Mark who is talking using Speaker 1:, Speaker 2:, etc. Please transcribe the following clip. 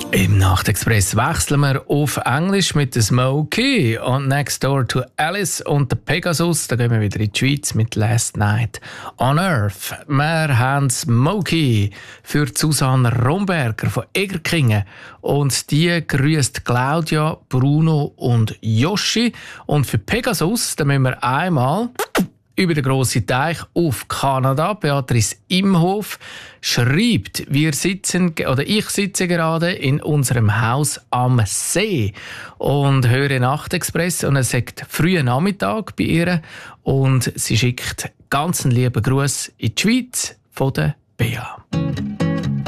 Speaker 1: Im Nachtexpress wechseln wir auf Englisch mit der Smokey und Next Door to Alice und der Pegasus. Da gehen wir wieder in die Schweiz mit Last Night on Earth. Wir haben Smokey für Susanne Romberger von Egerkingen und die grüßt Claudia, Bruno und Joschi. Und für Pegasus da müssen wir einmal über den grossen Teich auf Kanada. Beatrice Imhof schreibt, ich sitze gerade in unserem Haus am See und höre Nachtexpress und es ist früher Nachmittag bei ihr und sie schickt ganz einen lieben Gruß in die Schweiz von der Bea.